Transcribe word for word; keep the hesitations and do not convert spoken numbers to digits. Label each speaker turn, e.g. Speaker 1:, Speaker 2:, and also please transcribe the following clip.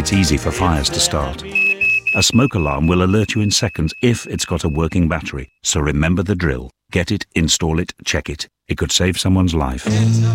Speaker 1: it's easy for fires to start. A smoke alarm will alert you in seconds if it's got a working battery. So remember the drill. Get it, install it, check it. It could save someone's life.